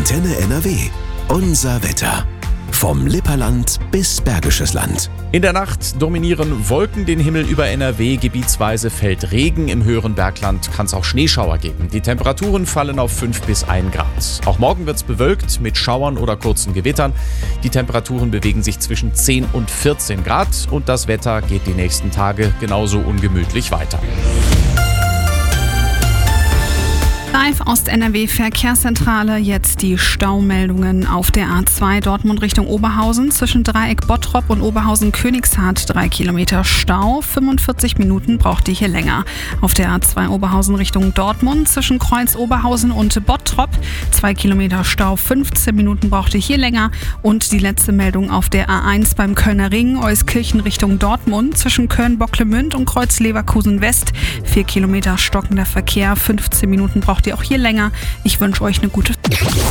Antenne NRW. Unser Wetter. Vom Lipperland bis Bergisches Land. In der Nacht dominieren Wolken den Himmel über NRW, gebietsweise fällt Regen, im höheren Bergland kann es auch Schneeschauer geben. Die Temperaturen fallen auf 5 bis 1 Grad. Auch morgen wird es bewölkt mit Schauern oder kurzen Gewittern. Die Temperaturen bewegen sich zwischen 10 und 14 Grad und das Wetter geht die nächsten Tage genauso ungemütlich weiter. Live aus der NRW-Verkehrszentrale jetzt die Staumeldungen auf der A2 Dortmund Richtung Oberhausen. Zwischen Dreieck Bottrop und Oberhausen-Königshardt 3 Kilometer Stau. 45 Minuten braucht ihr hier länger. Auf der A2 Oberhausen Richtung Dortmund zwischen Kreuz Oberhausen und Bottrop 2 Kilometer Stau. 15 Minuten braucht ihr hier länger. Und die letzte Meldung auf der A1 beim Kölner Ring, Euskirchen Richtung Dortmund zwischen Köln-Bocklemünd und Kreuz Leverkusen West. 4 Kilometer stockender Verkehr. 15 Minuten braucht ihr auch hier länger. Ich wünsche euch eine gute